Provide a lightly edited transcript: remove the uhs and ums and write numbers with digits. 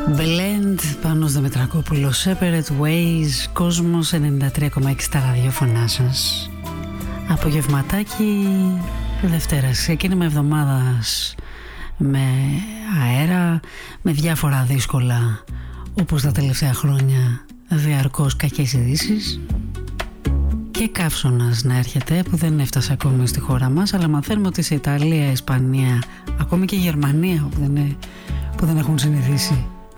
Blend, Πάνος Δημητρακόπουλος, Separate Ways, Κόσμος 93,6 στα ραδιόφωνά σας. Απογευματάκι Δευτέρας, ξεκίνημα εβδομάδας με αέρα, με διάφορα δύσκολα, όπως τα τελευταία χρόνια, διαρκώς κακές ειδήσεις. Και καύσωνας να έρχεται, που δεν έφτασε ακόμη στη χώρα μας, αλλά μαθαίνουμε ότι σε Ιταλία, Ισπανία, ακόμη και Γερμανία, που δεν έχουν συνηθίσει